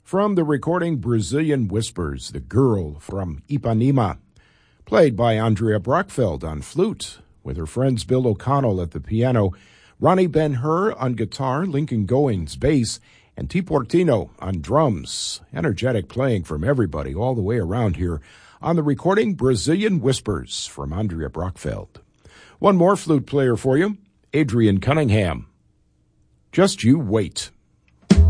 From the recording Brazilian Whispers, the girl from Ipanema, played by Andrea Brockfeld on flute, with her friends Bill O'Connell at the piano, Ronnie Ben-Hur on guitar, Lincoln Goings bass, and T. Portino on drums. Energetic playing from everybody all the way around here on the recording Brazilian Whispers from Andrea Brockfeld. One more flute player for you, Adrian Cunningham. Just You Wait.